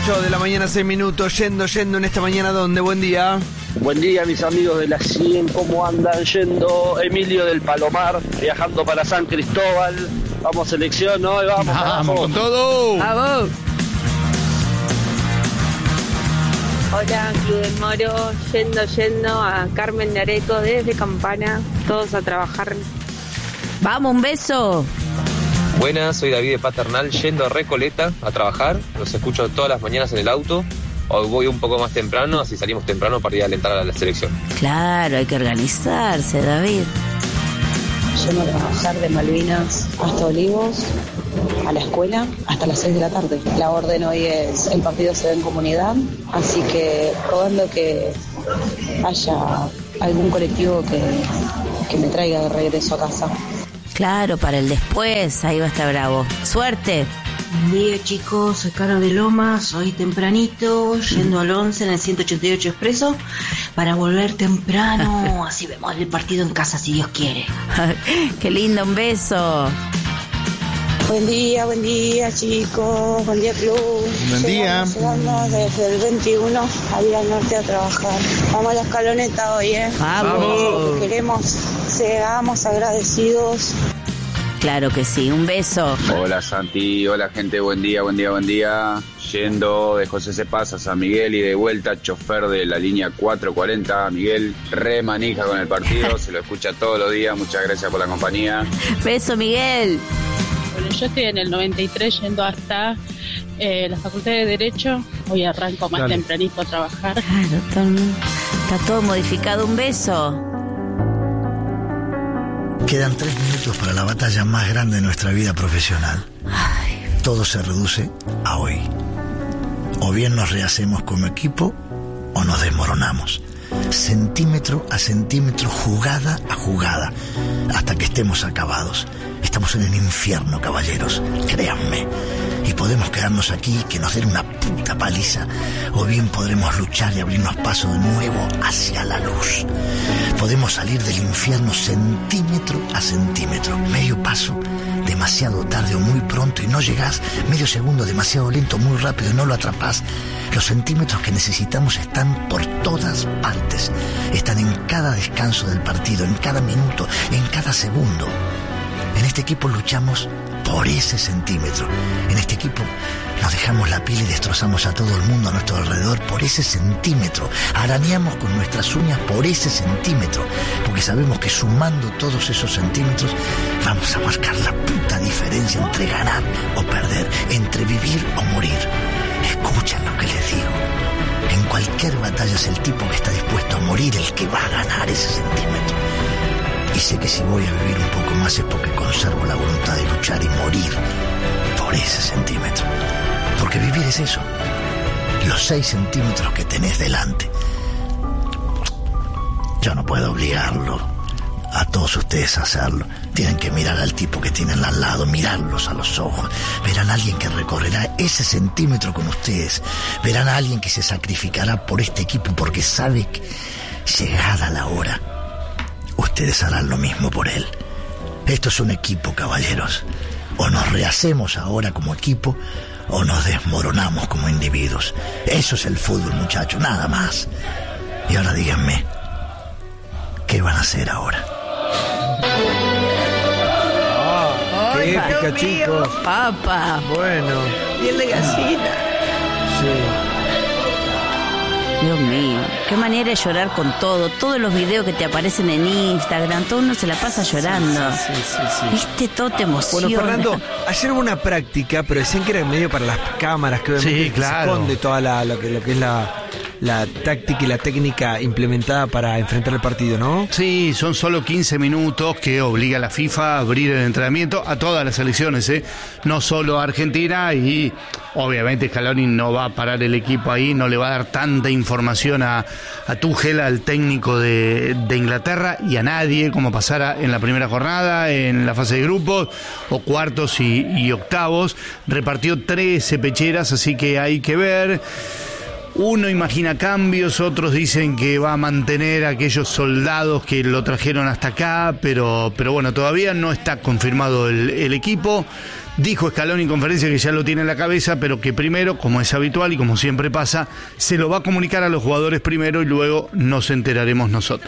8 de la mañana, 6 minutos, yendo en esta mañana, ¿dónde? Buen día. Buen día, mis amigos de la 100, ¿cómo andan? Yendo Emilio del Palomar, viajando para San Cristóbal. Vamos, selección, ¿no? Vamos con todo. ¡Vamos! Hola, Club del Moro, yendo a Carmen de Areco desde Campana, todos a trabajar. ¡Vamos, un beso! Buenas, soy David de Paternal, yendo a Recoleta a trabajar. Los escucho todas las mañanas en el auto. Hoy voy un poco más temprano, así salimos temprano para ir a alentar a la selección. Claro, hay que organizarse, David. Yendo a trabajar de Malvinas hasta Olivos, a la escuela, hasta las 6 de la tarde. La orden hoy es: el partido se da en comunidad, así que rogando que haya algún colectivo que me traiga de regreso a casa. Claro, para el después, ahí va a estar bravo. ¡Suerte! Buen día, chicos, soy Caro de Lomas, hoy tempranito, yendo al 11 en el 188 Expreso, para volver temprano, así vemos el partido en casa si Dios quiere. ¡Qué lindo, un beso! Buen día, chicos, buen día, club. Buen día. Llegando desde el 21 ahí al norte a trabajar. Vamos a la escaloneta hoy, ¡Vamos! Lo que queremos, seamos agradecidos. Claro que sí, un beso. Hola Santi, hola gente, buen día. Yendo de José Cepaz a San Miguel y de vuelta, chofer de la línea 440. Miguel, re manija con el partido, se lo escucha todos los días, muchas gracias por la compañía. Beso, Miguel. Bueno, yo estoy en el 93 yendo hasta la Facultad de Derecho. Hoy arranco más tempranito a trabajar. Claro, está todo modificado, un beso. Quedan 3 minutos para la batalla más grande de nuestra vida profesional. Todo se reduce a hoy. O bien nos rehacemos como equipo o nos desmoronamos. Centímetro a centímetro, jugada a jugada, hasta que estemos acabados. Estamos en el infierno, caballeros, créanme. Y podemos quedarnos aquí, que nos den una puta paliza, o bien podremos luchar y abrirnos paso de nuevo hacia la luz. Podemos salir del infierno centímetro a centímetro. Medio paso, demasiado tarde o muy pronto y no llegás. Medio segundo, demasiado lento, muy rápido y no lo atrapás. Los centímetros que necesitamos están por todas partes. Están en cada descanso del partido, en cada minuto, en cada segundo. En este equipo luchamos por ese centímetro. En este equipo nos dejamos la piel y destrozamos a todo el mundo a nuestro alrededor por ese centímetro. Arañamos con nuestras uñas por ese centímetro, porque sabemos que sumando todos esos centímetros vamos a marcar la puta diferencia entre ganar o perder, entre vivir o morir. Escuchen lo que les digo. En cualquier batalla es el tipo que está dispuesto a morir el que va a ganar ese centímetro. Y sé que si voy a vivir un poco más es porque conservo la voluntad de luchar y morir por ese centímetro. Porque vivir es eso. Los 6 centímetros que tenés delante. Yo no puedo obligarlo a todos ustedes a hacerlo. Tienen que mirar al tipo que tienen al lado, mirarlos a los ojos. Verán a alguien que recorrerá ese centímetro con ustedes. Verán a alguien que se sacrificará por este equipo porque sabe que llegada la hora, ustedes harán lo mismo por él. Esto es un equipo, caballeros. O nos rehacemos ahora como equipo o nos desmoronamos como individuos. Eso es el fútbol, muchachos, nada más. Y ahora díganme, ¿qué van a hacer ahora? ¡Qué épica, chicos! Papa. Bueno. Piel de gallina. Sí. Dios mío, qué manera de llorar con todo. Todos los videos que te aparecen en Instagram, todo uno se la pasa llorando. Sí. ¿Viste? Todo te emociona. Bueno, Fernando, ayer hubo una práctica, pero decían que era medio para las cámaras, que obviamente se esconde toda lo que es la táctica y la técnica implementada para enfrentar el partido, ¿no? Sí, son solo 15 minutos que obliga a la FIFA a abrir el entrenamiento a todas las selecciones, no solo a Argentina, y obviamente Scaloni no va a parar el equipo ahí, no le va a dar tanta información a Tuchel, al técnico de Inglaterra, y a nadie, como pasara en la primera jornada, en la fase de grupos, o cuartos y octavos. Repartió 13 pecheras, así que hay que ver. Uno imagina cambios, otros dicen que va a mantener a aquellos soldados que lo trajeron hasta acá, pero bueno, todavía no está confirmado el equipo. Dijo Scaloni en conferencia que ya lo tiene en la cabeza, pero que primero, como es habitual y como siempre pasa, se lo va a comunicar a los jugadores primero y luego nos enteraremos nosotros.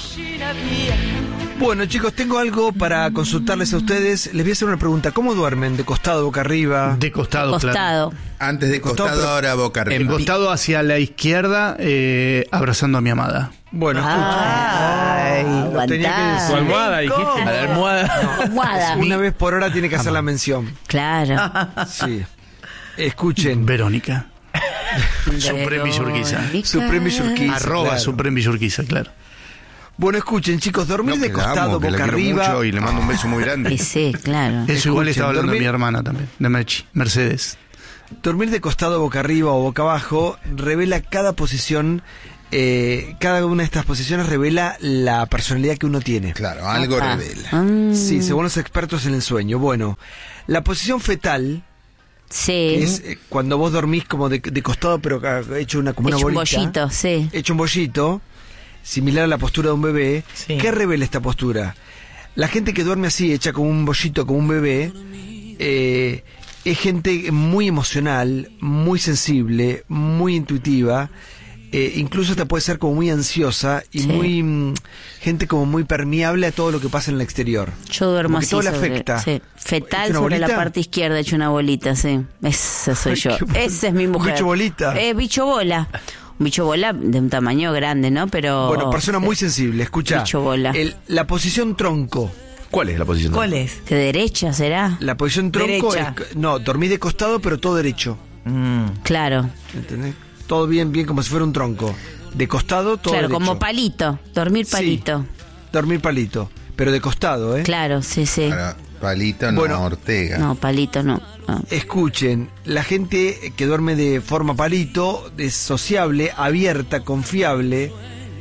Bueno, chicos, tengo algo para consultarles a ustedes. Les voy a hacer una pregunta. ¿Cómo duermen? ¿De costado, boca arriba? De costado, Costado. claro. Antes de costado, ahora boca arriba. En costado hacia la izquierda, abrazando a mi amada. Bueno, Aguantá. Su almohada, dijiste. A la almohada. Almohada. una vez por hora tiene que hacer la mención. Claro. Sí. Escuchen. Verónica. Supremi Yurquiza. Supremi Yurquiza. Arroba claro. Supremi Yurquiza, claro. Bueno, escuchen, chicos, dormir de costado, boca arriba. Mucho y le mando un beso muy grande. Sí, claro. Eso igual estaba hablando de dormir- mi hermana también, de Mercedes. Dormir de costado, boca arriba o boca abajo revela cada posición. Cada una de estas posiciones revela la personalidad que uno tiene. Claro, algo revela. Sí, según los expertos en el sueño. Bueno, la posición fetal, Sí. que es cuando vos dormís como de costado, pero hecho como una Hecho un bolita. bollito, sí. Hecho un bollito, similar a la postura de un bebé. Sí. ¿Qué revela esta postura? La gente que duerme así, hecha como un bollito, como un bebé, es gente muy emocional, muy sensible, muy intuitiva. Incluso hasta puede ser como muy ansiosa y Sí. muy gente como muy permeable a todo lo que pasa en el exterior. Yo duermo Como que así. todo le sobre- afecta. sí. ¿Hecho Fetal una sobre la bolita? parte izquierda, hecho una bolita, sí. Esa soy Ay, yo. qué bueno. Esa es mi mujer. ¿Bicho bolita? Bicho bola. Un bicho bola de un tamaño grande, ¿no? Pero. Bueno, persona muy sensible, escucha. Bicho bola. La posición tronco. ¿Cuál es la posición? ¿Cuál es? ¿De derecha será? La posición tronco Derecha. no, dormí de costado pero todo derecho. Claro. ¿Entendés? Todo bien como si fuera un tronco. De costado, todo Claro, derecho. como palito. Dormir Sí. palito. Dormir palito, pero de costado, ¿eh? Claro, sí, sí. Para palito, no Bueno. Ortega. No, palito no. No. Escuchen, la gente que duerme de forma palito es sociable, abierta, confiable.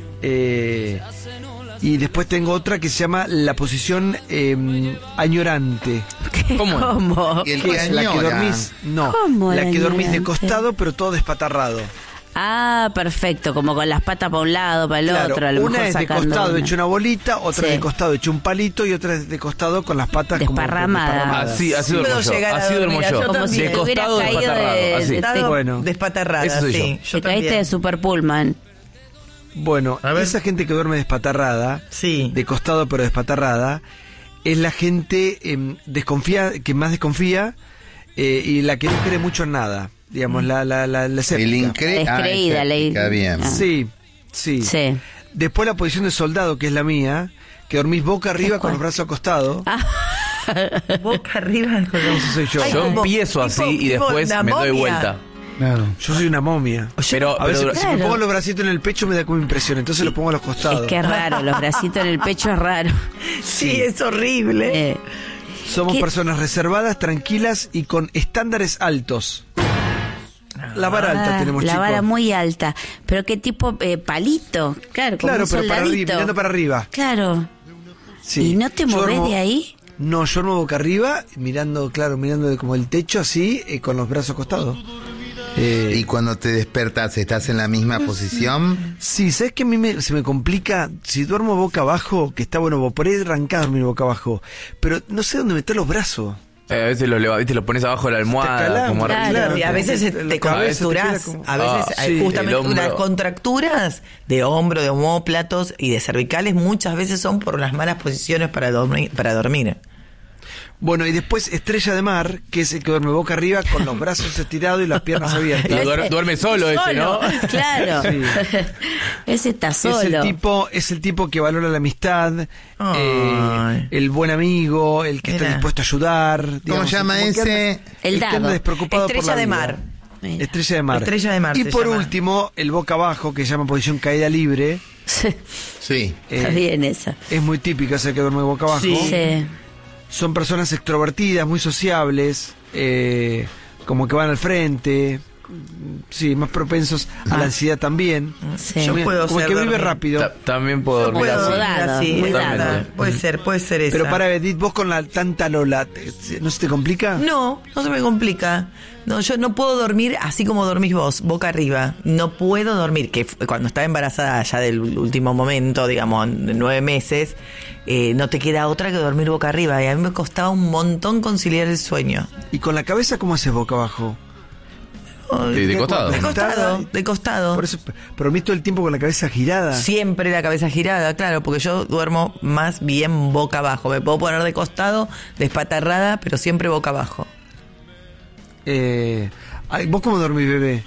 Y después tengo otra que se llama la posición añorante. ¿Cómo? ¿Cómo? Y el Que que es la que añora. dormís, no, ¿Cómo la la que dormís de añorante? costado pero todo despatarrado. Ah, perfecto, como con las patas para un lado, para el Claro, otro, a lo una mejor es de sacando costado una. hecho una bolita, otra Sí. de costado hecho un palito y otra es de costado con las patas como Desparramadas. desparramadas. Así duermo Puedo yo. llegar a Así duermo dormir, yo. yo Como si De te hubieras costado caído despatarrado. Así. Estado Bueno. despatarrada, Ese soy sí. Yo Te caíste también. de Super Pullman. Bueno, A ver. esa gente que duerme despatarrada, Sí. de costado pero despatarrada, es la gente que más desconfía y la que no cree mucho en nada, digamos, la escéptica. El Descreída, escéptica, bien. Ah. Sí. Sí. Después la posición de soldado, que es la mía, que dormís boca arriba con los brazos acostados. Boca arriba. Ese soy yo. Ay, Yo como- empiezo así tipo- y tipo después una me doy momia. vuelta. Claro. Yo soy una momia. Pero, A veces pero- si me pongo los bracitos en el pecho me da como impresión, entonces los pongo a los costados. Es que es raro, los bracitos en el pecho es raro. Sí, es horrible. Somos ¿Qué? personas reservadas, tranquilas y con estándares altos. La vara alta tenemos, La chicos. vara muy alta. Pero qué tipo palito. Claro, como Claro, un pero para arriba, soldadito. mirando para arriba. Claro. Sí. ¿Y no te Yo movés duermo- de ahí? No, yo duermo boca arriba, mirando de como el techo así, con los brazos acostados. Y cuando te despertas, ¿estás en la misma posición? Sí, ¿sabes que a mí se me complica? Si duermo boca abajo, que está bueno, por ahí arrancar dormir boca abajo, pero no sé dónde meter los brazos. a veces lo pones abajo de la almohada. calambra, Como claro. arriba. Y a veces La te cabeza te contracturas, queda como- a veces Ah, hay sí, justamente el hombro. unas contracturas de hombro, de omóplatos y de cervicales muchas veces son por las malas posiciones para dormir. Bueno, y después estrella de mar, que es el que duerme boca arriba con los brazos estirados y las piernas Y abiertas. duerme solo ese, ¿no? Claro. Sí. Ese está solo. Es el tipo que valora la amistad, Ay. el buen amigo, el que está Mira. dispuesto a ayudar. ¿Cómo digamos, llama como que ese? anda- El que anda dado. despreocupado por Estrella la de vida. mar. Mira. Estrella de mar. Estrella de mar Y se por llama. último, el boca abajo, que se llama posición caída libre. Sí. Está bien esa. Es muy típico ese que duerme boca abajo. Sí. Son personas extrovertidas, muy sociables, como que van al frente, sí, más propensos a la ansiedad también. Sí. Yo puedo como ser que vive dormir. rápido. También puedo dormir Puedo así. dormir Dado, así, muy es dado. verdad. Puede ser esa. Pero para Edith, vos con la tanta Lola, ¿no se te complica? No se me complica. No, yo no puedo dormir así como dormís vos, boca arriba. No puedo dormir. Que cuando estaba embarazada ya del último momento, digamos, de 9 meses, no te queda otra que dormir boca arriba. Y a mí me costaba un montón conciliar el sueño. ¿Y con la cabeza cómo haces boca abajo? De costado. De costado. Por eso, pero todo el tiempo con la cabeza girada. Siempre la cabeza girada, claro, porque yo duermo más bien boca abajo. Me puedo poner de costado, despatarrada, pero siempre boca abajo. ¿Vos cómo dormís, bebé?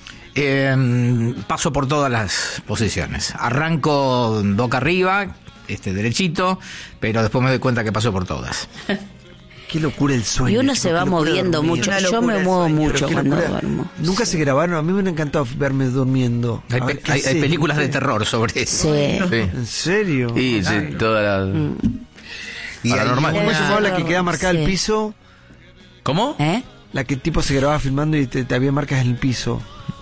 Paso por todas las posiciones. Arranco boca arriba, derechito, pero después me doy cuenta que paso por todas. Qué locura el sueño. Y uno se va moviendo mucho. Yo me muevo mucho cuando duermo. Nunca se grabaron. A mí me han encantado verme durmiendo. Hay películas de terror sobre eso. Sí. ¿En serio? Y toda la... Paranormal. ¿Cómo se llamaba la que queda marcada el piso? ¿Cómo? La que el tipo se grababa filmando y te había marcas en el piso.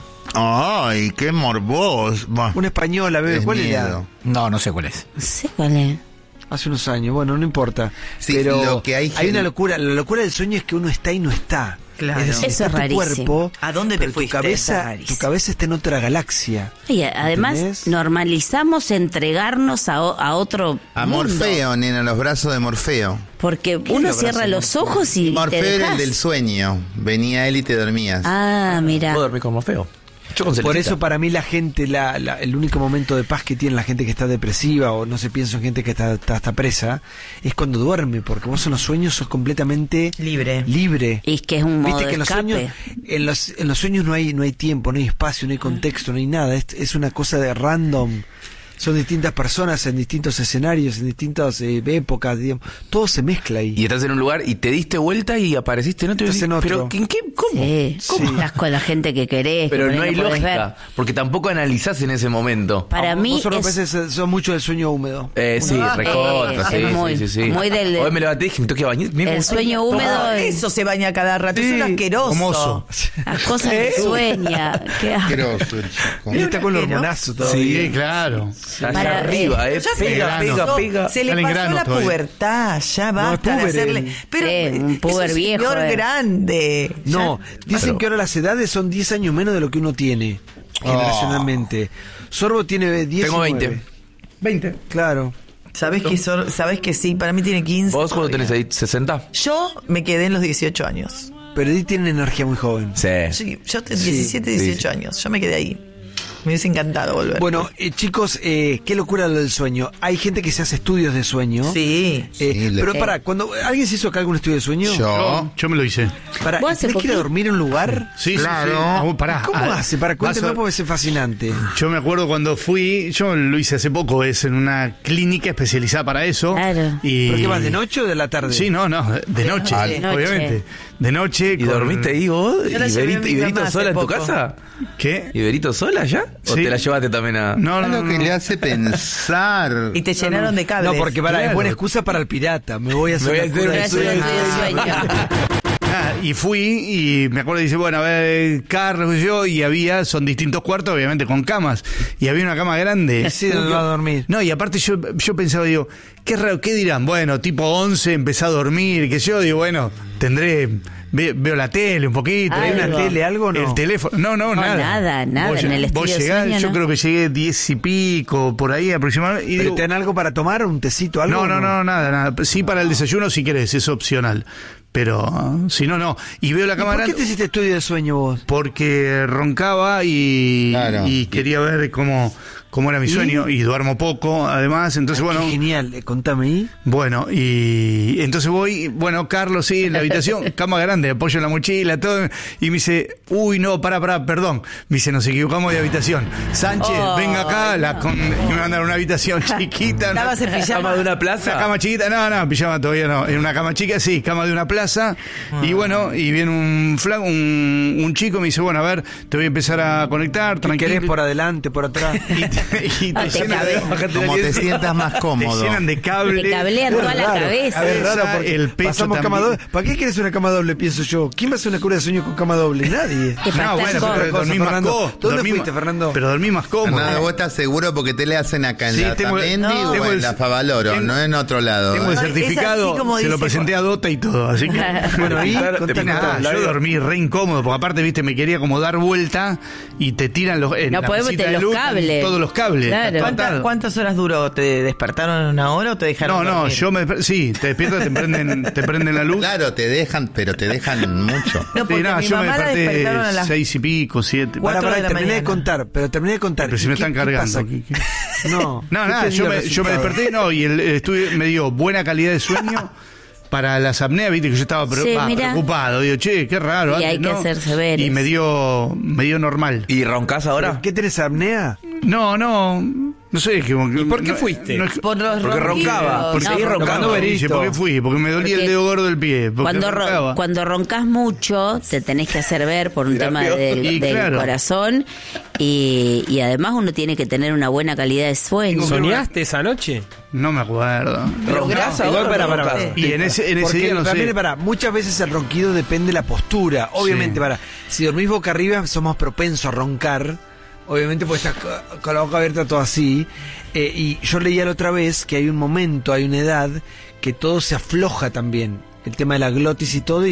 Ay, qué morboso. Una española, bebé. ¿Cuál era? No sé cuál es. No sé cuál es. Hace unos años, bueno, no importa. Sí, pero lo que hay una locura. La locura del sueño es que uno está y no está. Claro. Es decir, Eso está es tu rarísimo. cuerpo. ¿A dónde te pero fuiste? Tu cabeza está en otra galaxia. Y además ¿Entendés? normalizamos entregarnos a otro A mundo. Morfeo, nena, los brazos de Morfeo. Porque uno cierra los ojos y Morfeo te era dejás. el del sueño. Venía él y te dormías. Ah, mira. Puedo dormir con Morfeo. Yo con Por Celestita. eso para mí la gente, el único momento de paz que tiene la gente que está depresiva o no se piensa en gente que está presa, es cuando duerme, porque vos en los sueños sos completamente Libre. Y es que es un modo Viste que de en los escape. sueños, en los sueños no hay tiempo, no hay espacio, no hay contexto, no hay nada. Es una cosa de random. Son distintas personas en distintos escenarios, en distintas épocas, digamos. Todo se mezcla ahí. Y estás en un lugar y te diste vuelta y apareciste, ¿no? Estás en otro. ¿Pero en qué? ¿Cómo? Sí, estás con la gente que querés. Pero que no por ahí hay podés lógica, ver. porque tampoco analizás en ese momento. Para mí Vos es... veces sos mucho del sueño húmedo. Sí, recontra, sí, es muy, sí. muy del... Hoy me levanté y dije, me tengo que bañar. El sueño húmedo es... Eso se baña cada rato, es un asqueroso. Hermoso. Las cosas que sueña. Qué asco. Asqueroso el chico. Y está con los hormonazos todavía. Sí, claro. Allá Para- arriba, Ya se pega, le pega, pasó, pega. Se le Sale en pasó grano la todavía. pubertad, ya basta de puber, hacerle. Pero Sí, un puber es un viejo, señor grande. No, dicen que ahora las edades son 10 años menos de lo que uno tiene, generacionalmente. Sorbo tiene 10. Tengo 20. 20, claro. ¿Sabés que sí? Para mí tiene 15. ¿Vos cuando todavía. tenés ahí 60? Yo me quedé en los 18 años. Pero Edith tiene energía muy joven. Sí. Sí, yo tengo 17, 18 años. Yo me quedé ahí. Me hubiese encantado volver. Bueno, chicos, qué locura lo del sueño. Hay gente que se hace estudios de sueño. Sí. Pero para, cuando ¿alguien se hizo acá algún estudio de sueño? Yo me lo hice. Para, ¿Vos hace ¿tenés que ir a poquito? dormir en un lugar? Sí, Claro. sí. Pará. ¿Cómo hace? Para, cuéntenme porque es fascinante. Yo me acuerdo cuando fui, yo lo hice hace poco, es en una clínica especializada para eso. Claro. Y... ¿Pero qué vas, de noche o de la tarde? Sí, no, de noche, De noche. obviamente. De noche. ¿Y dormiste ahí vos? Yo la llevé a mi ¿Iberito mamá sola hace en tu poco. casa? ¿Qué? ¿Iberito sola ya? ¿O Sí. te la llevaste también a...? No, Es no, lo que no. le hace pensar. Y te llenaron de cables. No, porque para, es Claro. buena excusa para el pirata. Me voy a hacer Me voy a una hacer cura una de Estudio sueño. de sueño. Y fui y me acuerdo, dice, bueno, a ver, Carlos y yo, y son distintos cuartos, obviamente, con camas. Y había una cama grande. Sí, donde va a dormir. No, y aparte yo pensaba, digo, qué raro, ¿qué dirán? Bueno, tipo 11, empecé a dormir, que yo, digo, bueno, veo la tele un poquito. ¿Hay una Algo. tele, algo o no? El teléfono, no, No, nada. nada, Vos en el vos estudio de llegás, sueño, yo ¿no? creo que llegué 10 y pico, por ahí aproximadamente. Y ¿Pero digo, te dan algo para tomar? ¿Un tecito? ¿Algo? no, nada. Sí para el desayuno si querés, es opcional. Pero si no, no. Y veo la ¿Y cámara. por qué te hiciste estudio de sueño vos? Porque roncaba y quería ver cómo era mi sueño. Y duermo poco, además. Entonces, bueno. Qué genial, contame ahí. Bueno, y entonces voy, Carlos, sí, en la habitación, cama grande, apoyo en la mochila, todo, y me dice, uy, no, pará, perdón. Me dice, nos equivocamos de habitación. Sánchez, venga acá, y me mandaron una habitación chiquita. ¿Estabas en pijama? ¿Cama de una plaza? Una cama chiquita, no, pijama todavía no. En una cama chica, sí, cama de una plaza. Y bueno, y viene un chico, me dice, bueno, a ver, te voy a empezar a conectar, ¿Qué tranquilo. querés por adelante, por atrás? Y te llenan Como te sientas más te cómodo. llenan de cable. Te cablean toda la cabeza. A ver, raro, porque el pecho pasamos cama también. doble. ¿Para qué quieres una cama doble, pienso yo? ¿Quién va a hacer una cura de sueño con cama doble? Nadie. Que para No, estar bueno, cómodo. pero dormí más Fernando. cómodo. ¿Dónde fuiste, Fernando? Pero dormí más cómodo. Nada, vos estás seguro porque te le hacen acá en Sí, la tengo- Tamendi no, o tengo en el- la Favaloro, tengo- no en otro lado. Tengo el Es así certificado, como se lo dice presenté a Dota y todo, así que... Bueno, ahí, Yo dormí re incómodo, porque aparte, viste, me quería como dar vuelta y te tiran en No la podés mesita meter de los luz, cables. todos los cables. Claro. ¿Cuántas horas duró? ¿Te despertaron en 1 hora o te dejaron No, dormir? yo sí, te despiertas, te prenden la luz. Claro, te dejan, pero te dejan mucho. No, porque mi yo me mamá la despertaron a desperté las 6 y pico, 7. Cuatro Pará, de la terminé de mañana. contar, Pero si me están cargando. No, Nada, yo me desperté, y el estudio me dio buena calidad de sueño para las apneas, viste que yo estaba preocupado. Digo, che, qué raro. Y hay que hacerse ver. Y me dio normal. ¿Y roncás ahora? ¿Qué tenés, apnea? No sé. ¿Y por qué fuiste? Por los porque roncaba. Porque seguí roncando. ¿Por qué fui? Porque me dolía el dedo gordo del pie. Cuando roncas mucho, te tenés que hacer ver por un tema del corazón. Y además uno tiene que tener una buena calidad de sueño. ¿Soñaste esa noche? No me acuerdo. ¿Roncás ahora? Para. Y en ese día no sé. Muchas veces el ronquido depende de la postura. Obviamente, si dormís boca arriba, somos propensos a roncar. Obviamente, pues estás con la boca abierta todo así. Y yo leía la otra vez que hay un momento, hay una edad que todo se afloja también. El tema de la glotis y todo.